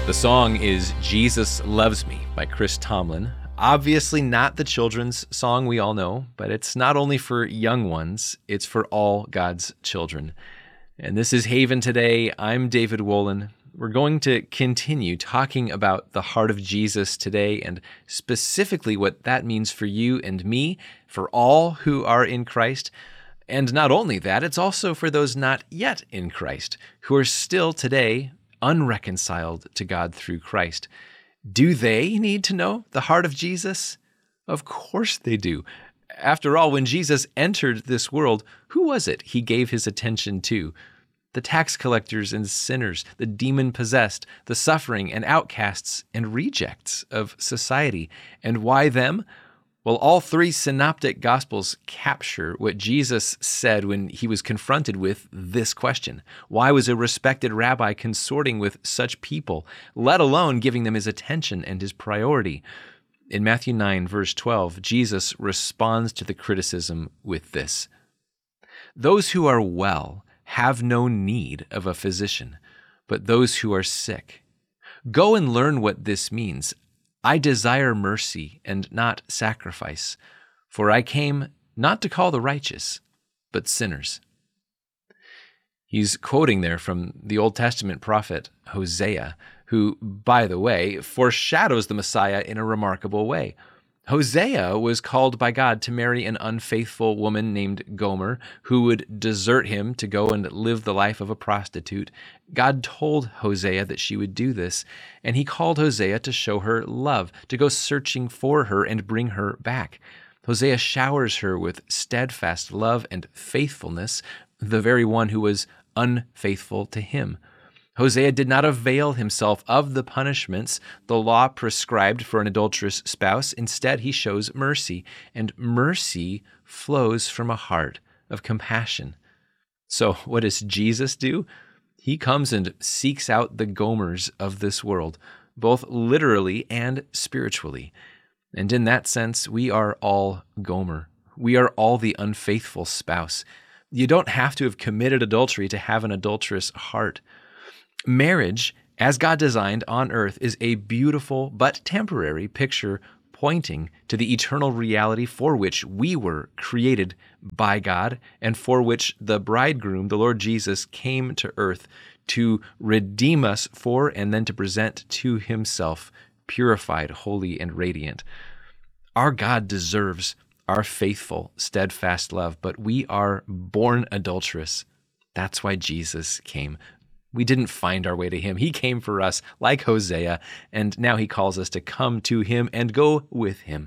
The song is Jesus Loves Me by Chris Tomlin. Obviously not the children's song we all know, but it's not only for young ones, it's for all God's children. And this is Haven Today. I'm David Wolin. We're going to continue talking about the heart of Jesus today and specifically what that means for you and me, for all who are in Christ. And not only that, it's also for those not yet in Christ, who are still today unreconciled to God through Christ. Do they need to know the heart of Jesus? Of course they do. After all, when Jesus entered this world, who was it he gave his attention to? The tax collectors and sinners, the demon-possessed, the suffering and outcasts and rejects of society. And why them? Well, all three synoptic gospels capture what Jesus said when he was confronted with this question. Why was a respected rabbi consorting with such people, let alone giving them his attention and his priority? In Matthew 9, verse 12, Jesus responds to the criticism with this: "Those who are well have no need of a physician, but those who are sick. Go and learn what this means. I desire mercy and not sacrifice, for I came not to call the righteous, but sinners." He's quoting there from the Old Testament prophet Hosea, who, by the way, foreshadows the Messiah in a remarkable way. Hosea was called by God to marry an unfaithful woman named Gomer, who would desert him to go and live the life of a prostitute. God told Hosea that she would do this, and he called Hosea to show her love, to go searching for her and bring her back. Hosea showers her with steadfast love and faithfulness, the very one who was unfaithful to him. Hosea did not avail himself of the punishments the law prescribed for an adulterous spouse. Instead, he shows mercy, and mercy flows from a heart of compassion. So what does Jesus do? He comes and seeks out the Gomers of this world, both literally and spiritually. And in that sense, we are all Gomer. We are all the unfaithful spouse. You don't have to have committed adultery to have an adulterous heart. Marriage, as God designed on earth, is a beautiful but temporary picture pointing to the eternal reality for which we were created by God and for which the bridegroom, the Lord Jesus, came to earth to redeem us for and then to present to himself purified, holy, and radiant. Our God deserves our faithful, steadfast love, but we are born adulterous. That's why Jesus came. We didn't find our way to him. He came for us like Hosea, and now he calls us to come to him and go with him.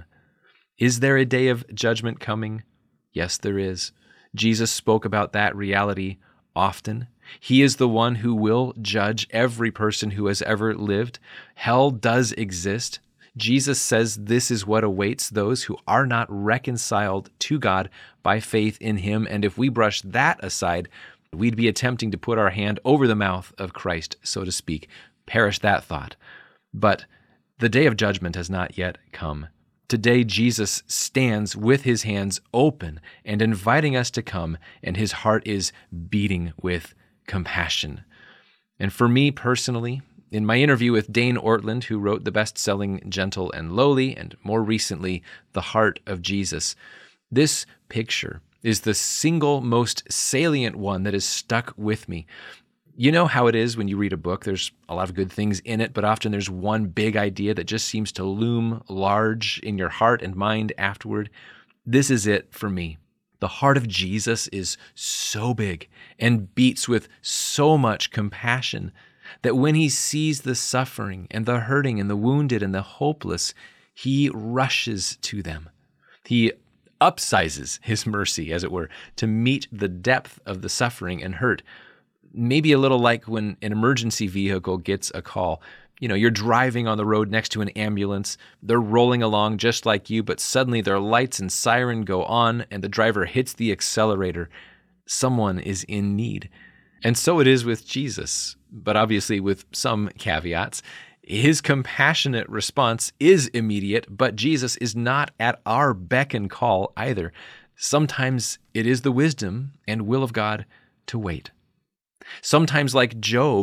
Is there a day of judgment coming? Yes, there is. Jesus spoke about that reality often. He is the one who will judge every person who has ever lived. Hell does exist. Jesus says this is what awaits those who are not reconciled to God by faith in him, and if we brush that aside, we'd be attempting to put our hand over the mouth of Christ, so to speak. Perish that thought. But the day of judgment has not yet come. Today, Jesus stands with his hands open and inviting us to come, and his heart is beating with compassion. And for me personally, in my interview with Dane Ortland, who wrote the best-selling Gentle and Lowly, and more recently, The Heart of Jesus, this picture is the single most salient one that has stuck with me. You know how it is when you read a book, there's a lot of good things in it, but often there's one big idea that just seems to loom large in your heart and mind afterward. This is it for me. The heart of Jesus is so big and beats with so much compassion that when he sees the suffering and the hurting and the wounded and the hopeless, he rushes to them. He upsizes his mercy, as it were, to meet the depth of the suffering and hurt. Maybe a little like when an emergency vehicle gets a call. You know, you're driving on the road next to an ambulance. They're rolling along just like you, but suddenly their lights and siren go on and the driver hits the accelerator. Someone is in need. And so it is with Jesus, but obviously with some caveats. His compassionate response is immediate, but Jesus is not at our beck and call either. Sometimes it is the wisdom and will of God to wait. Sometimes, like Job,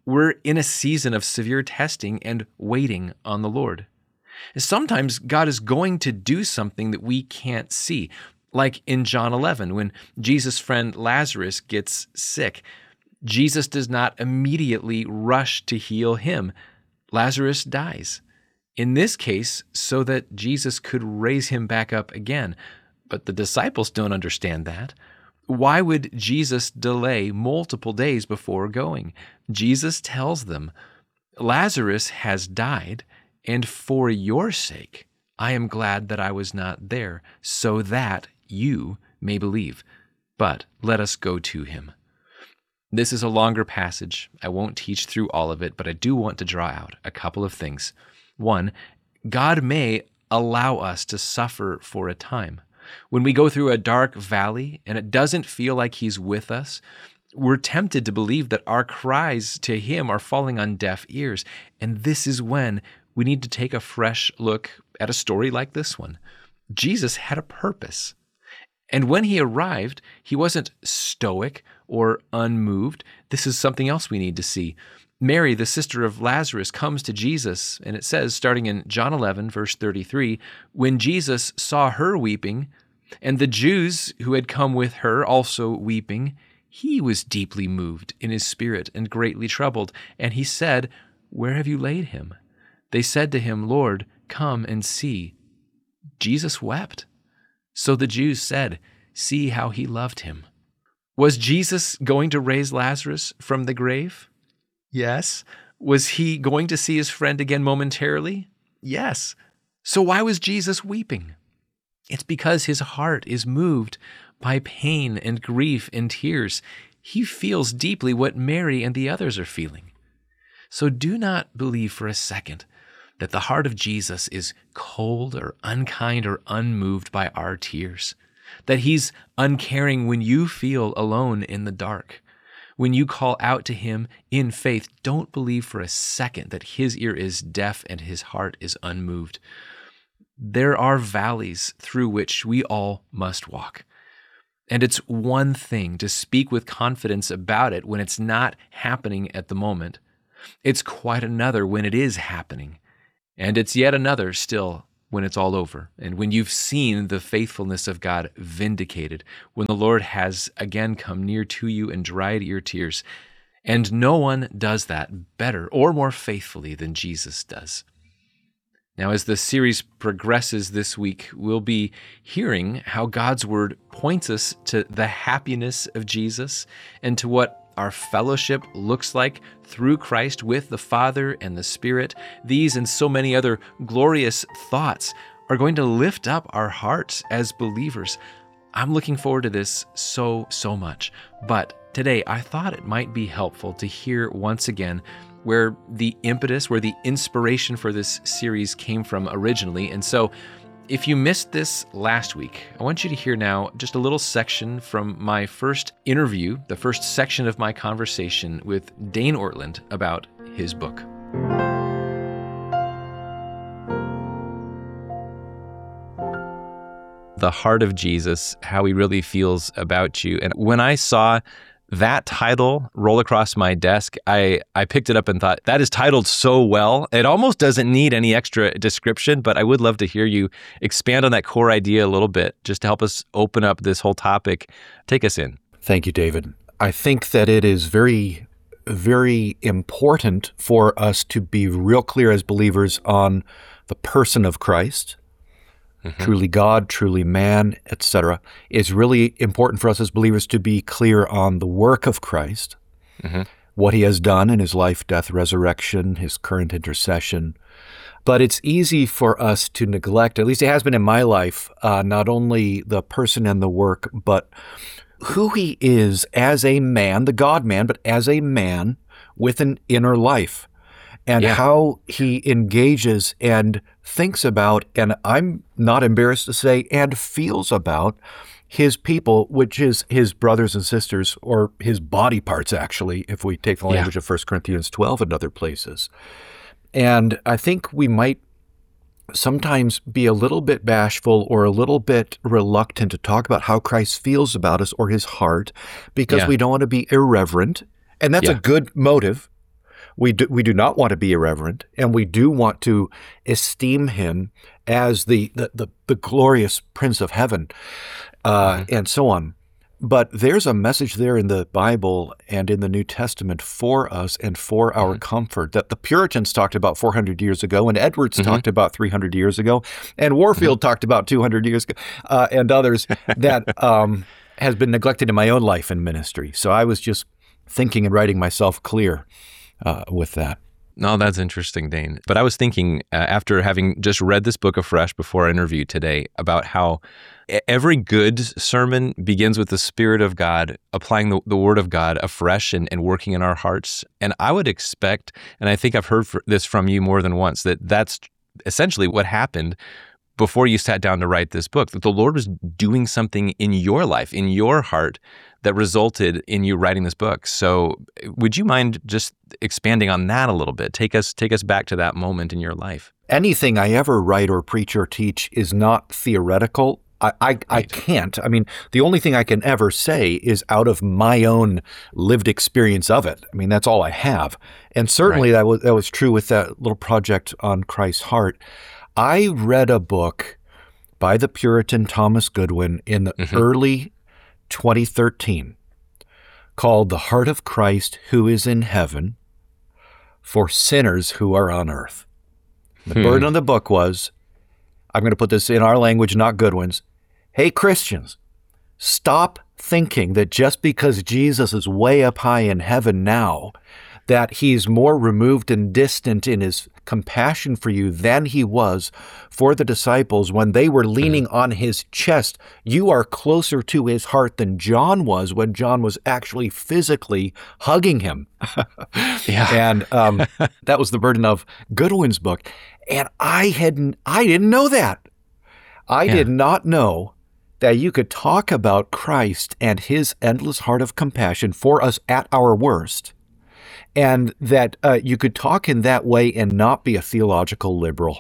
We're in a season of severe testing and waiting on the Lord. Sometimes God is going to do something that we can't see, like in John 11, when Jesus' friend Lazarus gets sick. Jesus does not immediately rush to heal him. Lazarus dies. In this case, so that Jesus could raise him back up again. But the disciples don't understand that. Why would Jesus delay multiple days before going? Jesus tells them, Lazarus has died, and for your sake, I am glad that I was not there, so that you may believe. But let us go to him. This is a longer passage. I won't teach through all of it, but I do want to draw out a couple of things. One, God may allow us to suffer for a time. When we go through a dark valley and it doesn't feel like he's with us, we're tempted to believe that our cries to him are falling on deaf ears. And this is when we need to take a fresh look at a story like this one. Jesus had a purpose. And when he arrived, he wasn't stoic or unmoved. This is something else we need to see. Mary, the sister of Lazarus, comes to Jesus, and it says, starting in John 11, verse 33, when Jesus saw her weeping, and the Jews who had come with her also weeping, he was deeply moved in his spirit and greatly troubled. And he said, where have you laid him? They said to him, Lord, come and see. Jesus wept. So the Jews said, see how he loved him. Was Jesus going to raise Lazarus from the grave? Yes. Was he going to see his friend again momentarily? Yes. So why was Jesus weeping? It's because his heart is moved by pain and grief and tears. He feels deeply what Mary and the others are feeling. So do not believe for a second that the heart of Jesus is cold or unkind or unmoved by our tears, that he's uncaring when you feel alone in the dark. When you call out to him in faith, don't believe for a second that his ear is deaf and his heart is unmoved. There are valleys through which we all must walk. And it's one thing to speak with confidence about it when it's not happening at the moment. It's quite another when it is happening. And it's yet another still when it's all over, and when you've seen the faithfulness of God vindicated, when the Lord has again come near to you and dried your tears. And no one does that better or more faithfully than Jesus does. Now, as the series progresses this week, we'll be hearing how God's Word points us to the happiness of Jesus and to what our fellowship looks like through Christ with the Father and the Spirit. These and so many other glorious thoughts are going to lift up our hearts as believers. I'm looking forward to this so much. But today, I thought it might be helpful to hear once again where the impetus, where the inspiration for this series came from originally. And so if you missed this last week, I want you to hear now just a little section from my first interview, the first section of my conversation with Dane Ortlund about his book. The Heart of Jesus, How He Really Feels About You. And when I saw that title roll across my desk, I picked it up and thought, that is titled so well. It almost doesn't need any extra description, but I would love to hear you expand on that core idea a little bit, just to help us open up this whole topic. Take us in. Thank you, David. I think that it is very, very important for us to be real clear as believers on the person of Christ. Truly God, truly man, etc. It's really important for us as believers to be clear on the work of Christ, what he has done in his life, death, resurrection, his current intercession. But it's easy for us to neglect, at least it has been in my life, not only the person and the work, but who he is as a man, the God-man, but as a man with an inner life. And how he engages and thinks about, and I'm not embarrassed to say, and feels about his people, which is his brothers and sisters, or his body parts, actually, if we take the language of 1 Corinthians 12 and other places. And I think we might sometimes be a little bit bashful or a little bit reluctant to talk about how Christ feels about us or his heart, because we don't want to be irreverent. And that's a good motive. We do not want to be irreverent, and we do want to esteem him as the glorious Prince of Heaven, and so on. But there's a message there in the Bible and in the New Testament for us and for our comfort that the Puritans talked about 400 years ago, and Edwards talked about 300 years ago, and Warfield talked about 200 years ago, and others that has been neglected in my own life and ministry. So I was just thinking and writing myself clear with that. No, that's interesting, Dane. But I was thinking, after having just read this book afresh before our interview today, about how every good sermon begins with the Spirit of God applying the Word of God afresh and working in our hearts. And I would expect, and I think I've heard this from you more than once, that that's essentially what happened before you sat down to write this book, that the Lord was doing something in your life, in your heart, that resulted in you writing this book. So would you mind just expanding on that a little bit? Take us back to that moment in your life. Anything I ever write or preach or teach is not theoretical. I can't. I mean, the only thing I can ever say is out of my own lived experience of it. I mean, that's all I have. And certainly that was true with that little project on Christ's heart. I read a book by the Puritan Thomas Goodwin in the early 2013 called The Heart of Christ Who is in Heaven for Sinners Who Are on Earth. The burden of the book was, I'm going to put this in our language, not Goodwin's. Hey, Christians, stop thinking that just because Jesus is way up high in heaven now, that he's more removed and distant in his compassion for you than he was for the disciples when they were leaning on his chest. You are closer to his heart than John was when John was actually physically hugging him. And that was the burden of Goodwin's book. And I didn't know that. I did not know that you could talk about Christ and his endless heart of compassion for us at our worst, and that you could talk in that way and not be a theological liberal.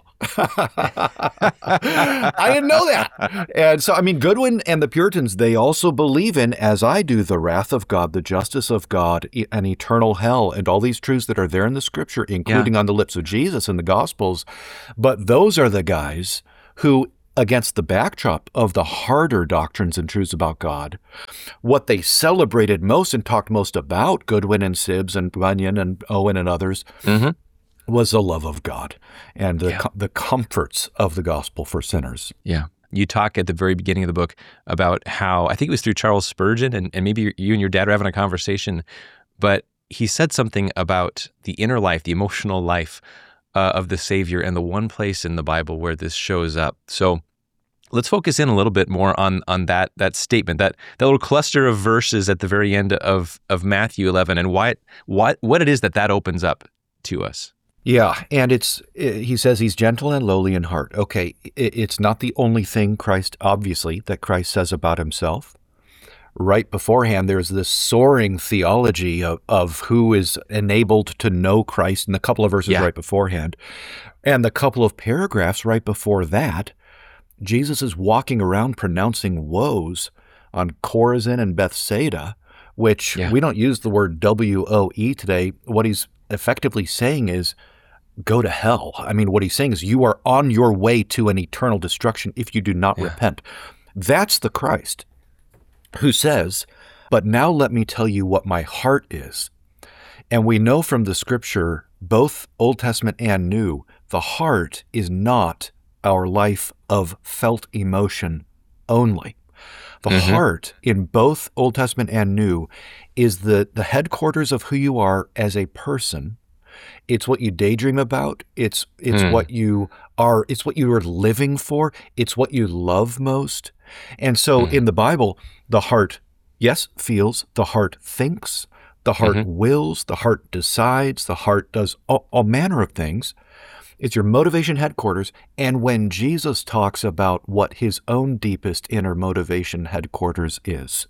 I didn't know that. And so, I mean, Goodwin and the Puritans, they also believe in, as I do, the wrath of God, the justice of God, an eternal hell, and all these truths that are there in the Scripture, including on the lips of Jesus in the Gospels. But those are the guys who, against the backdrop of the harder doctrines and truths about God, what they celebrated most and talked most about, Goodwin and Sibbes and Bunyan and Owen and others, was the love of God and the comforts of the gospel for sinners. Yeah. You talk at the very beginning of the book about how, I think it was through Charles Spurgeon, and maybe you and your dad are having a conversation, but he said something about the inner life, the emotional life of the Savior, and the one place in the Bible where this shows up. So let's focus in a little bit more on that statement, that little cluster of verses at the very end of Matthew 11, and what it is that opens up to us. Yeah, and he says he's gentle and lowly in heart. Okay, it's not the only thing that Christ says about himself. Right beforehand, there's this soaring theology of who is enabled to know Christ in the couple of verses right beforehand. And the couple of paragraphs right before that, Jesus is walking around pronouncing woes on Chorazin and Bethsaida, which we don't use the word W-O-E today. What he's effectively saying is, go to hell. I mean, what he's saying is you are on your way to an eternal destruction if you do not repent. That's the Christ who says, but now let me tell you what my heart is. And we know from the Scripture, both Old Testament and New, the heart is not our life of felt emotion only. The heart in both Old Testament and New is the headquarters of who you are as a person. It's what you daydream about. It's what you are. It's what you are living for. It's what you love most. And so in the Bible, the heart, yes, feels, the heart thinks, the heart wills, the heart decides, the heart does all manner of things. It's your motivation headquarters. And when Jesus talks about what his own deepest inner motivation headquarters is,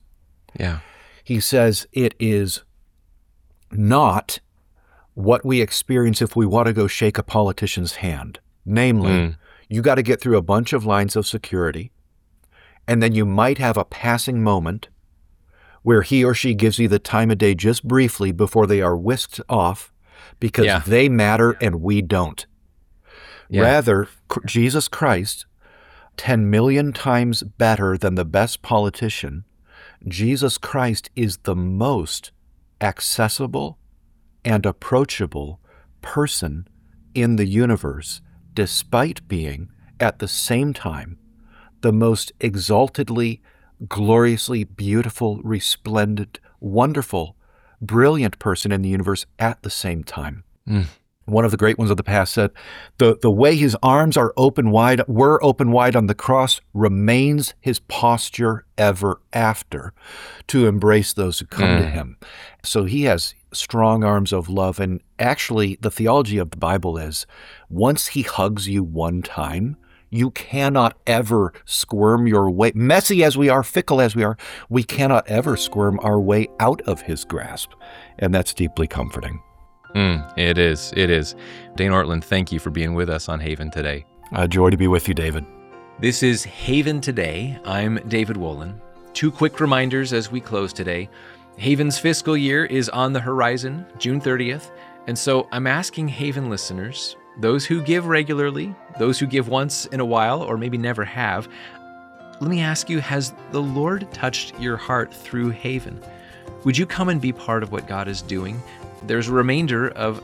he says it is not what we experience if we want to go shake a politician's hand. Namely, you got to get through a bunch of lines of security, and then you might have a passing moment where he or she gives you the time of day just briefly before they are whisked off because they matter and we don't. Rather, Jesus Christ, 10 million times better than the best politician, Jesus Christ is the most accessible and approachable person in the universe, despite being, at the same time, the most exaltedly, gloriously beautiful, resplendent, wonderful, brilliant person in the universe at the same time. One of the great ones of the past said, the way his arms were open wide on the cross remains his posture ever after to embrace those who come to him. So he has strong arms of love. And actually, the theology of the Bible is, once he hugs you one time, you cannot ever squirm your way, messy as we are, fickle as we are, we cannot ever squirm our way out of his grasp. And that's deeply comforting. It is. It is. Dane Ortlund, thank you for being with us on Haven Today. A joy to be with you, David. This is Haven Today. I'm David Wolin. 2 quick reminders as we close today. Haven's fiscal year is on the horizon, June 30th. And so I'm asking Haven listeners, those who give regularly, those who give once in a while, or maybe never have, let me ask you, has the Lord touched your heart through Haven? Would you come and be part of what God is doing? There's a remainder of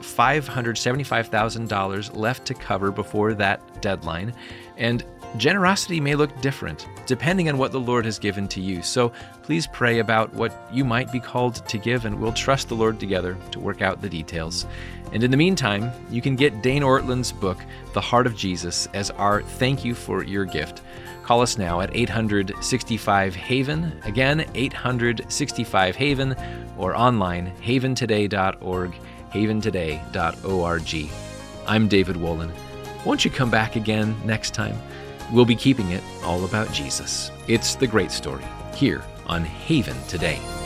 $575,000 left to cover before that deadline, and generosity may look different depending on what the Lord has given to you. So please pray about what you might be called to give, and we'll trust the Lord together to work out the details. And in the meantime, you can get Dane Ortlund's book, The Heart of Jesus, as our thank you for your gift. Call us now at 865-HAVEN, again, 865-HAVEN, or online, haventoday.org, haventoday.org. I'm David Wolin. Won't you come back again next time? We'll be keeping it all about Jesus. It's the great story here on Haven Today.